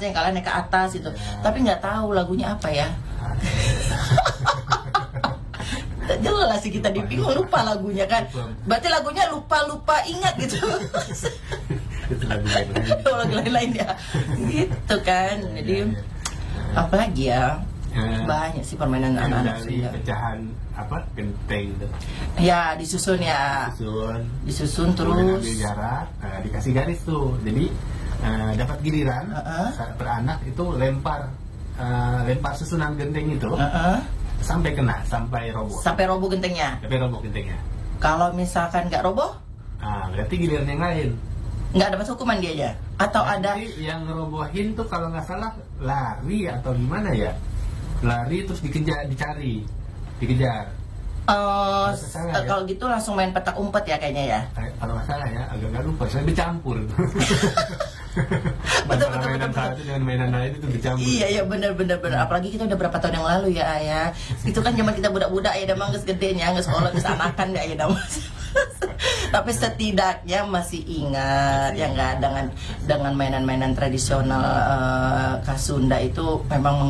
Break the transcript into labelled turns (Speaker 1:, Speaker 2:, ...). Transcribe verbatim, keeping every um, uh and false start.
Speaker 1: yang kalian naik ke atas itu. Ya. Tapi nggak tahu lagunya apa ya. Jelas sih kita dipingung, lupa lagunya kan. Berarti lagunya lupa-lupa ingat gitu.
Speaker 2: Itu lagu lain-lain.
Speaker 1: Lagu lain-lain ya. Gitu kan. Jadi apalagi ya?
Speaker 2: Ya,
Speaker 1: banyak sih permainan anak-anak
Speaker 2: dari pecahan apa genteng itu.
Speaker 1: Ya disusun ya.
Speaker 2: Disusun.
Speaker 1: Disusun terus.
Speaker 2: Ambil jarak, nah, dikasih garis tuh. Jadi uh, dapat giliran uh-uh. saat beranak itu lempar uh, lempar susunan genteng itu uh-uh. sampai kena, sampai roboh.
Speaker 1: Sampai roboh gentengnya.
Speaker 2: Sampai roboh gentengnya.
Speaker 1: Kalau misalkan nggak roboh?
Speaker 2: Nah, berarti giliran yang lain.
Speaker 1: Nggak dapat hukuman dia aja? Atau
Speaker 2: Nanti
Speaker 1: ada
Speaker 2: yang ngerobohin tuh kalau nggak salah lari atau gimana ya? Lari terus dikejar, dicari, dikejar.
Speaker 1: Uh, uh, ya? Kalau gitu langsung main petak umpet ya kayaknya ya.
Speaker 2: Kalau nggak salah ya, agak nggak lupa. Saya bercampur.
Speaker 1: betul, betul,
Speaker 2: mainan
Speaker 1: betul,
Speaker 2: satu dengan mainan lain itu bercampur.
Speaker 1: Iya iya benar benar benar. Apalagi kita udah berapa tahun yang lalu ya ayah. Itu kan zaman kita budak-budak ya, damang geus gedenya, geus sekolah, geus anakan ya ayah. Tapi setidaknya masih ingat masih ya nggak dengan dengan mainan-mainan tradisional uh, khas Sunda itu memang